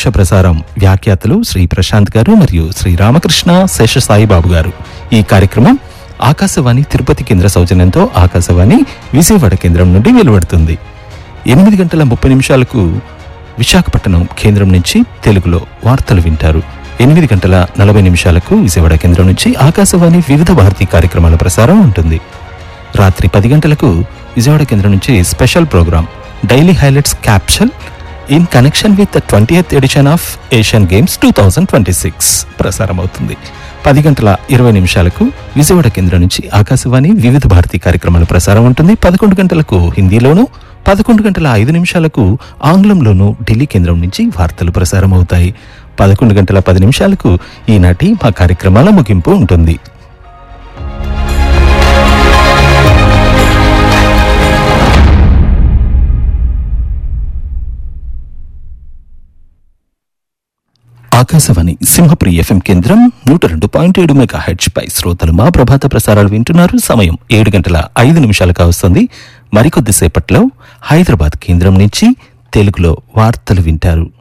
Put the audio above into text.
ప్రత్యక్ష ప్రసారం వ్యాఖ్యాతలు శ్రీ ప్రశాంత్ గారు మరియు శ్రీ రామకృష్ణ శేషసాయిబాబు గారు. ఈ కార్యక్రమం ఆకాశవాణి తిరుపతి కేంద్ర సౌజన్యంతో ఆకాశవాణి విజయవాడ కేంద్రం నుండి వెలువడుతుంది. 8:30 విశాఖపట్నం కేంద్రం నుంచి తెలుగులో వార్తలు వింటారు. 8:40 విజయవాడ కేంద్రం నుంచి ఆకాశవాణి వివిధ భారతీ కార్యక్రమాల ప్రసారం ఉంటుంది. రాత్రి 10 విజయవాడ కేంద్రం నుంచి special programme daily highlights caption in connection with the 20th edition of Asian games 2026 ప్రసారం అవుతుంది. 10:20 విజయవాడ కేంద్రం నుంచి ఆకాశవాణి వివిధ భారతీ కార్యక్రమాల ప్రసారం ఉంటుంది. 11 హిందీలోను, 11:05 ఆంగ్లంలోనూ ఢిల్లీ కేంద్రం నుంచి వార్తలు ప్రసారం అవుతాయి. 11:10 ఈనాటి మా కార్యక్రమాల ముగింపు ఉంటుంది. ఆకాశవాణి సింహపురి ఎఫ్ఎం కేంద్రం 102.7 మెగాహెర్ట్జ్ పై శ్రోతలు మా ప్రభాత ప్రసారాలు వింటున్నారు. సమయం 7:05 కావస్తుంది. మరికొద్దిసేపట్లో హైదరాబాద్ కేంద్రం నుంచి తెలుగులో వార్తలు వింటారు.